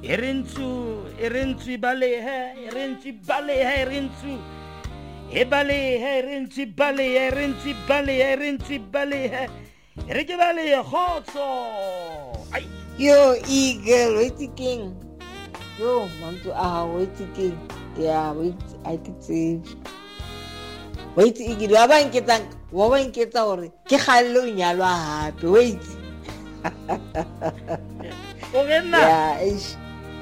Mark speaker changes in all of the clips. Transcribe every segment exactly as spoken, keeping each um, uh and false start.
Speaker 1: Erintu, erintu balehe, erintu balehe, erintu. E balehe, erintu balehe, erintu balehe, erintu balehe. Erike balehe, khotso. Ai.
Speaker 2: Yo, eagle, wait king. Yo, mantu ah, wait king. Yeah, wait, I could say. Wait, eagle, wa ba nketang, wa ba nketa hore ke khallo nyalwa hape. Wait.
Speaker 1: Okay na.
Speaker 2: Yeah, ish.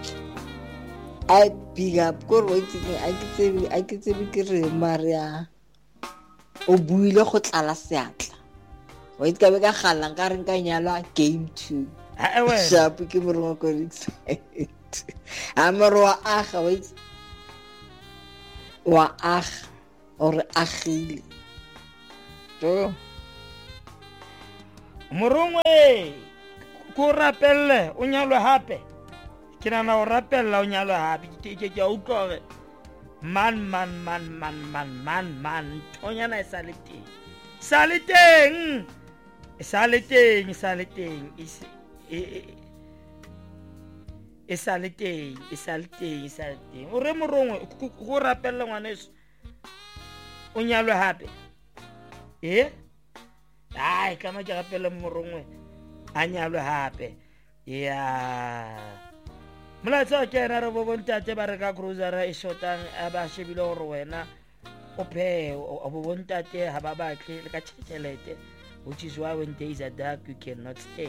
Speaker 2: I big up kor wait king. I could say I could say ke re Maria. O buile go tlala seatla. Wait ka be ka khala nka re nka nyalwa game two.
Speaker 1: Ha ewe.
Speaker 2: Shapu ke morwa ko excited. Amaro wa aga wait. Wa aga or agile. To
Speaker 1: Morongwe ko rapelle o nyalwe hape. Ke nana o rapella o nyalwe hape. Ke ke ke utlwa man man man man man man man tonyana e sale teng. Sale teng. E sale teng, e sale teng. E e sale teng, e sale teng, e sale teng. O re morongwe go rapella ngwaneso. O nyalwe hape. Eh? Ai ka ma ke rapella morongwe. A nyalwe hape. Ya. Molaetsa ke ena re bo bontate ba re ka cruiser e shotang a ba shebile hore wena o phe o bo bontate ha ba batle le ka tšhelete, which is why when days are dark you cannot stay.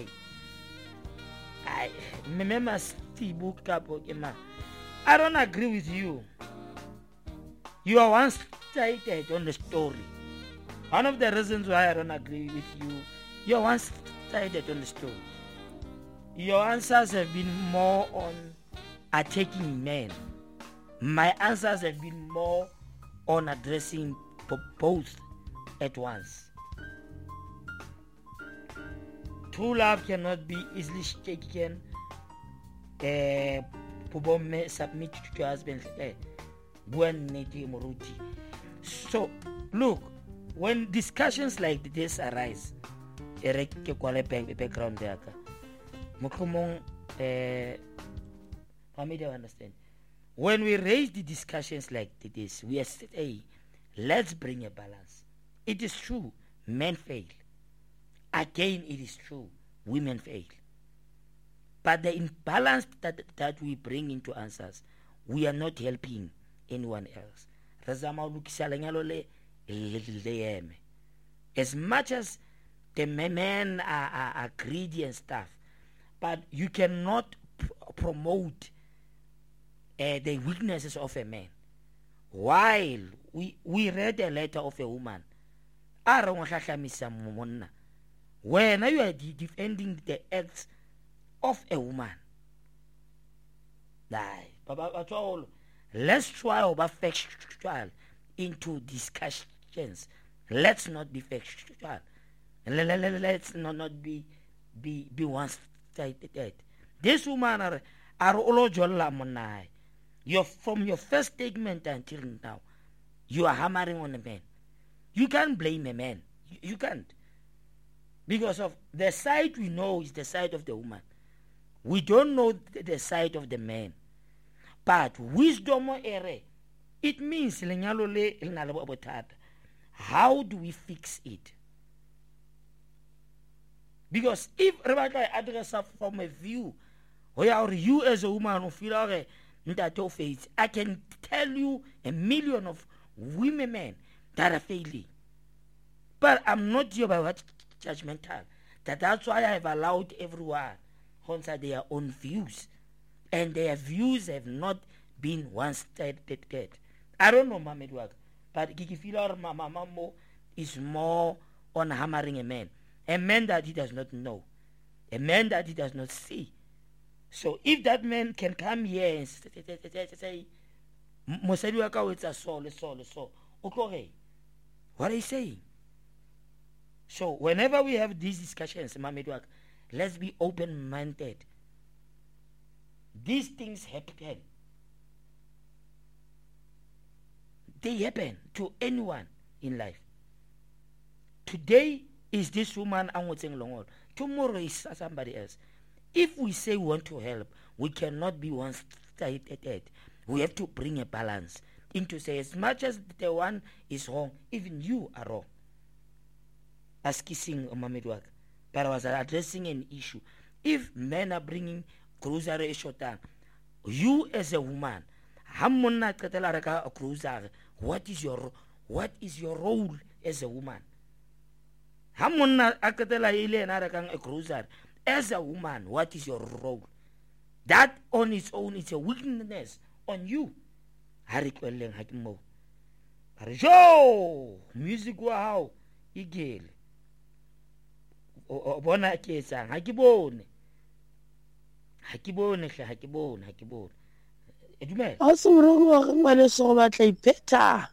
Speaker 1: I remember Steve Kapo Kema. I don't agree with you. You are one-sided on the story. One of the reasons why I don't agree with you, you are one-sided on the story. Your answers have been more on attacking men. My answers have been more on addressing both at once. True love cannot be easily shaken. Uh, submit to your husband. So, look, when discussions like this arise, background there. Uh, understand. When we raise the discussions like this, we are saying, hey, let's bring a balance. It is true, men fail. Again, it is true, women fail. But the imbalance that, that we bring into answers, we are not helping anyone else. As much as the men are, are, are greedy and stuff, but you cannot p- promote uh, the weaknesses of a man. While we, we read a letter of a woman, when you are defending the acts of a woman, let's try over factual into discussions. Let's not be factual. Let's not, not be be be one-sided. This woman are are all jolla monai. You're from your first statement until now, you are hammering on a man. You can't blame a man. You, you can't. Because of the side we know is the side of the woman. We don't know the, the side of the man. But wisdom ere, it means how do we fix it? Because if I address from a view where you as a woman who feel I can tell you a million of women men that are failing. But I'm not here by what judgmental. That that's why I have allowed everyone answer their own views. And their views have not been one-sided. I don't know, Mama Edward, but Kiki Filar Mama is more on hammering a man. A man that he does not know. A man that he does not see. So if that man can come here and say, Mosadi waka it's a soul, soul, soul. Okay. What are you saying? So whenever we have these discussions, Mama Edward, let's be open-minded. These things happen. They happen to anyone in life. Today is this woman I'm watching long. Tomorrow is somebody else. If we say we want to help, we cannot be one-sided. We have to bring a balance into say, as much as the one is wrong, even you are wrong. As kissing Mamedwak, but I was addressing an issue. If men are bringing grocery shota, you as a woman, what is your what is your role as a woman? As a woman, what is your role? That on its own is a weakness on you. Music wow, igel. Bona ke etsang ha ke bone ha ke bone hle ha ke bone ha ke bone e dumela
Speaker 3: a se morong wa ngwane so batla iphetha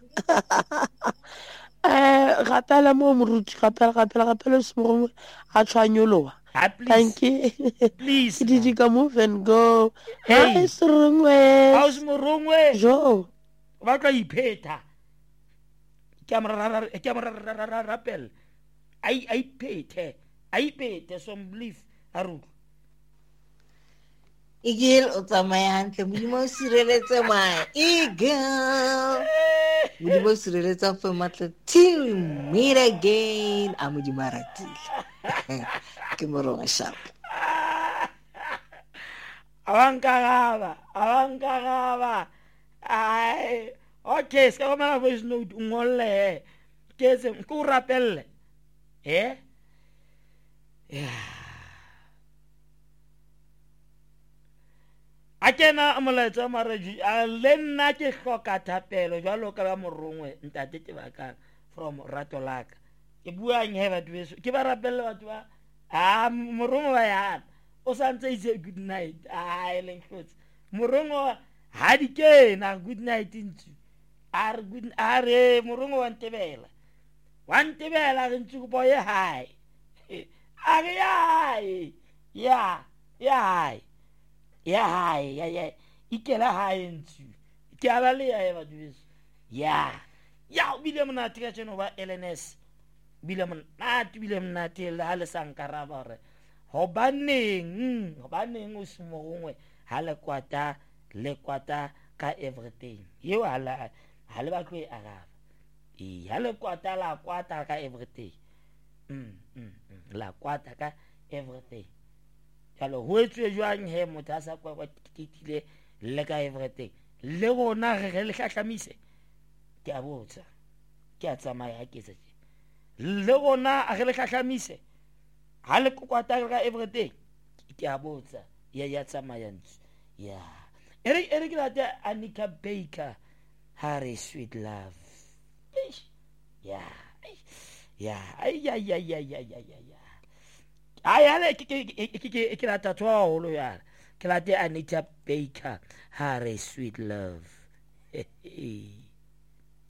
Speaker 3: eh gapela mo moruti gapela gapela gapela se morong a tshwanyolowa thank you
Speaker 1: please
Speaker 3: did you come move and go
Speaker 1: hey
Speaker 3: serongwe
Speaker 1: how's morongwe
Speaker 3: jo
Speaker 1: batla iphetha camera camera rappel ai ai phethe I pete some belief aru
Speaker 2: Igil o tsamaya hantle modimo o sireletsa mai Igil modimo o sireletsa fa matla till we meet again a modimo a ratile ke moronga sharp
Speaker 1: Avankagaba avankagaba ai okay ska ba mala voice note ngolle ke se ku rapelle eh a kena amolaetsa maraji a le nna ke hloka thapelo jwalo ka ba morongwe ntate te baka from Ratolaka ke buang he batho beso ke ba rapelle batho ba a morongwe wa yana o santse itse good night a le hlotse morongwe ha di kena good night ntse are good are morongwe wa ntebela wa ntebela re ntse go boye hai Ari ai ya ya ya ya ya ikela hai ntsu ke abale ya ba dubeso ya ya bile mona tika tseno ba L N S bile mona tu bile mona tela ha le sankara ba re ho baneng ho baneng o se mogongwe ha le kwata le kwata ka everything yo hala ha le ba tlo e araba e ha le kwata la kwata ka everything mm mm la kwata ka everything jalo ho etswe jwang he motho a sa kwa kwa kitile le ka everything le gona re le hlahlamise ke a botsa ke a tsamaya ha ke tse le gona a re le hlahlamise ha le kwata ka everything ke a botsa ya ya tsamaya ntse ya ere ere ke lata Anika Baker Harry Sweet Love ya ya ay ay ay ay ay ay ay ale ke ke ke ke la tatwa holo ya ke la te Anita Baker Harry Sweet Love